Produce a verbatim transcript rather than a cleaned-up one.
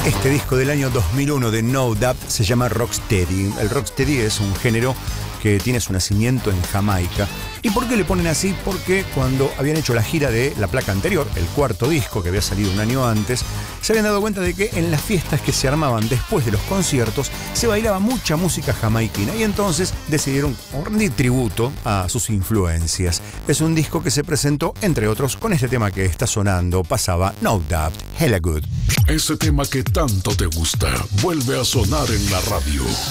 Este disco del año dos mil uno de No Doubt se llama Rocksteady. El Rocksteady es un género que tiene su nacimiento en Jamaica. ¿Y por qué le ponen así? Porque cuando habían hecho la gira de la placa anterior, el cuarto disco que había salido un año antes, se habían dado cuenta de que en las fiestas que se armaban después de los conciertos se bailaba mucha música jamaiquina y entonces decidieron rendir tributo a sus influencias. Es un disco que se presentó, entre otros, con este tema que está sonando. Pasaba No Doubt, Hella Good. Ese tema que tanto te gusta vuelve a sonar en la radio.